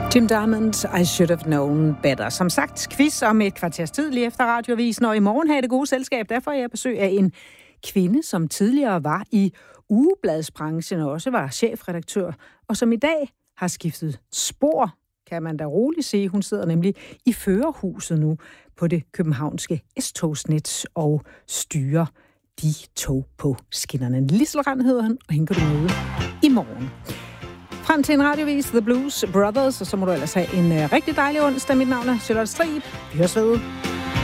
Jim Diamond, I should have known better. Som sagt, quiz om et kvarters tid lige efter Radioavisen, og i morgen har jeg det gode selskab. Derfor er jeg besøg af en kvinde, som tidligere var i ugebladsbranchen og også var chefredaktør, og som i dag har skiftet spor, kan man da roligt sige. Hun sidder nemlig i førerhuset nu på det københavnske S-togsnet og styrer de tog på skinnerne. Lissel Rand hedder han, og hende kan du møde i morgen. Frem til en radiovis, The Blues Brothers, og så må du ellers have en rigtig dejlig onsdag. Mit navn er Charlotte Strib. Vi høres ved.